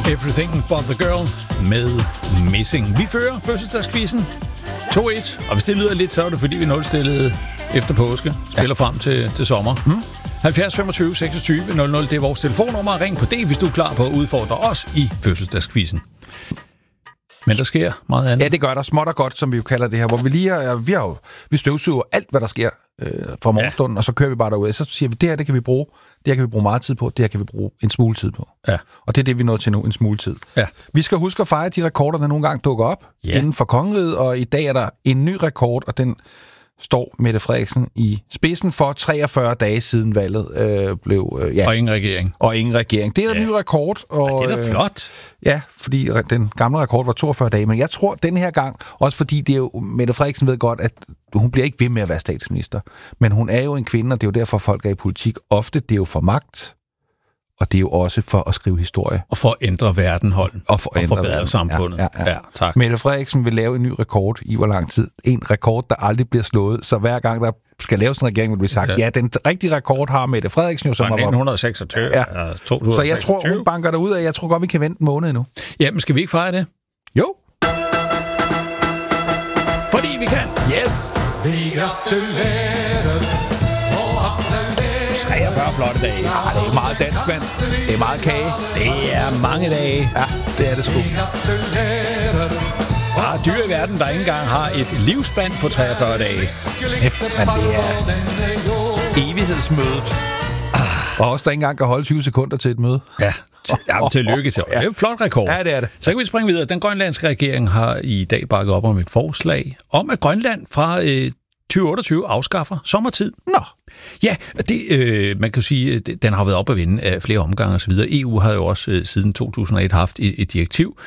Everything But The Girl med Missing. Vi fører fødselsdagsquizzen 2-1, og hvis det lyder lidt, så er det fordi, vi nulstillede efter påske. Spiller frem til sommer. 70 25 26 00, det er vores telefonnummer. Ring på det, hvis du er klar på at udfordre os i fødselsdagsquizzen. Men der sker meget andet. Ja, det gør der småt og godt, som vi jo kalder det her, hvor vi støvsuger alt, hvad der sker fra morgenstunden, og så kører vi bare derud. Så siger vi, det her, det kan vi bruge. Det her kan vi bruge meget tid på. Det her kan vi bruge en smule tid på. Ja. Og det er det, vi er nået til nu, en smule tid. Ja. Vi skal huske at fejre de rekorder, der nogle gange dukker op inden for kongeriget, og i dag er der en ny rekord, og den står Mette Frederiksen i spidsen for 43 dage siden valget blev... Og ingen regering. Og ingen regering. Det er en ny rekord. Og, det er da flot. Ja, fordi den gamle rekord var 42 dage, men jeg tror den her gang, også fordi det er jo, Mette Frederiksen ved godt, at hun bliver ikke ved med at være statsminister, men hun er jo en kvinde, og det er jo derfor, folk er i politik. Ofte det er jo for magt, og det er jo også for at skrive historie. Og for at ændre verdenholden. Og for at forbedre samfundet. Ja, tak. Mette Frederiksen vil lave en ny rekord i hvor lang tid. En rekord, der aldrig bliver slået. Så hver gang der skal laves en regering, vil blive sagt, den rigtige rekord har Mette Frederiksen jo, som var 1926. Ja. Så jeg tror, hun banker derud af. Jeg tror godt, vi kan vente en måned endnu. Ja, men skal vi ikke fejre det? Jo. Fordi vi kan. Yes! Vi gratulerer. 43 flotte dage. Ja, det er meget dansk, mand. Det er meget kage. Det er mange dage. Ja, det er det sgu. Der er dyr i verden, der ikke engang har et livsspand på 43 dage. Men det er evighedsmødet. Og også der ikke engang kan holde 20 sekunder til et møde. Ja, tillykke til. Det er en flot rekord. Ja, det er det. Så kan vi springe videre. Den grønlandske regering har i dag bakket op om et forslag om, at Grønland fra 2028 afskaffer sommertid. Nå. Ja, det, man kan sige, den har været op at vinde af flere omgange osv. EU har jo også siden 2001 haft et direktiv,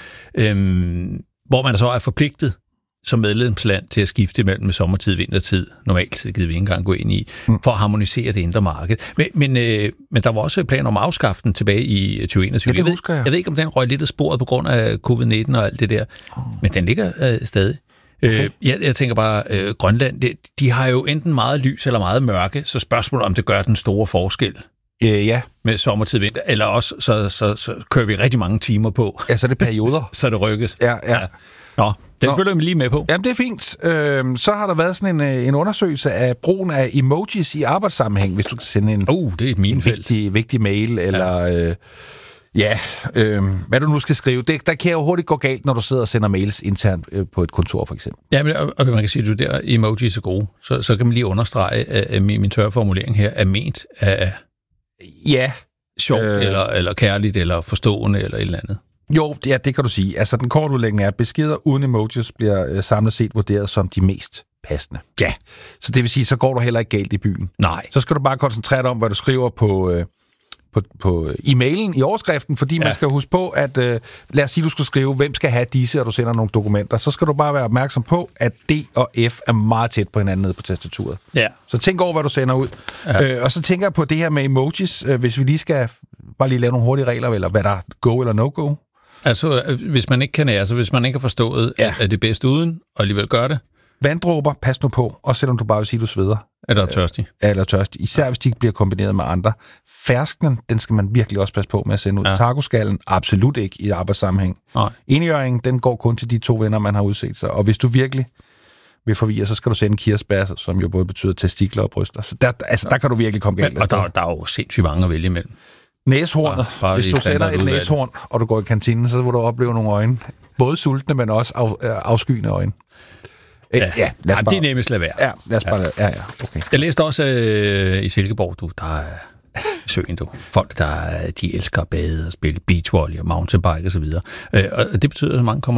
hvor man så er forpligtet som medlemsland til at skifte mellem sommertid og vintertid. Normalt gider vi ikke engang gå ind i, for at harmonisere det indre marked. Men der var også planer om at afskaffe den tilbage i 2021. Ja, det husker jeg. Jeg ved ikke, om den røg lidt af sporet på grund af covid-19 og alt det der, men den ligger stadig. Okay. Jeg tænker bare, Grønland, de har jo enten meget lys eller meget mørke, så spørgsmålet om det gør den store forskel. Ja. Med sommertid vinter, eller også så kører vi rigtig mange timer på. Ja, så er det perioder. så det rykkes. Ja. Nå, den følger vi lige med på. Jamen, det er fint. Så har der været sådan en undersøgelse af brugen af emojis i arbejdssammenhæng, hvis du kan sende en det er et minefelt. Vigtig mail, eller... hvad du nu skal skrive. Der kan jo hurtigt gå galt, når du sidder og sender mails internt på et kontor, for eksempel. Ja, men og man kan sige, at der emojis er gode. Så kan man lige understrege, at min tørre formulering her er ment af sjovt, eller kærligt, eller forstående, eller et eller andet. Jo, det kan du sige. Altså, den korte udlægning er, at beskeder uden emojis bliver samlet set vurderet som de mest passende. Ja. Så det vil sige, så går du heller ikke galt i byen. Nej. Så skal du bare koncentrere dig om, hvad du skriver på e-mailen i overskriften, fordi man skal huske på, at lad os sige, du skal skrive, hvem skal have disse, og du sender nogle dokumenter, så skal du bare være opmærksom på, at D og F er meget tæt på hinanden nede på tastaturet. Ja. Så tænk over, hvad du sender ud. Ja. Og så tænker jeg på det her med emojis, hvis vi lige skal bare lige lave nogle hurtige regler, eller hvad der er go eller no-go. Altså, hvis man ikke kan nære, så hvis man ikke har forstået, at det er bedst uden, og alligevel gør det. Vanddråber, pas nu på, også selvom du bare vil sige, du sveder. Eller tørstig. Eller tørstig. Især hvis de ikke bliver kombineret med andre. Fersknen, den skal man virkelig også passe på med at sende ud. Ja. Tacoskallen, absolut ikke i arbejdssammenhæng. Enhjørringen, den går kun til de 2 venner, man har udset sig. Og hvis du virkelig vil forvirre, så skal du sende kirsebær, som jo både betyder testikler og bryster. Så der kan du virkelig komme galt. Og der er jo sindssygt mange at vælge imellem. Næshornet. Hvis du sætter et næshorn, og du går i kantinen, så vil du opleve nogle øjne. Både sultne, men også afskyende øjne. Ja, det er nemmest lade være. Ja, lad os bare lade. Okay. Jeg læste også i Silkeborg, der er søen, folk, de elsker at bade og spille beachvolley og mountainbike og så videre. Og det betyder, at mange kommer